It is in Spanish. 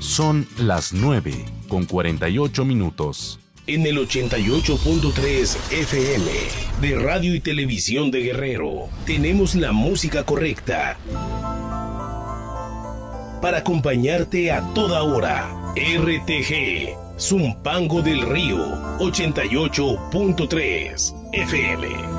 Son las 9:48. En el 88.3 FM de Radio y Televisión de Guerrero tenemos la música correcta para acompañarte a toda hora. RTG, Zumpango del Río, 88.3 FM.